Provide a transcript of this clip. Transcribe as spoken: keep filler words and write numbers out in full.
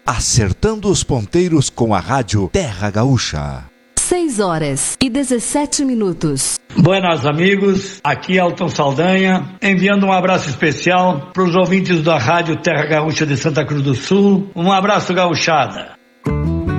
acertando os ponteiros com a rádio Terra Gaúcha. seis horas e dezessete minutos. Buenas amigos, aqui é Elton Saldanha, enviando um abraço especial para os ouvintes da rádio Terra Gaúcha de Santa Cruz do Sul. Um abraço, gauchada.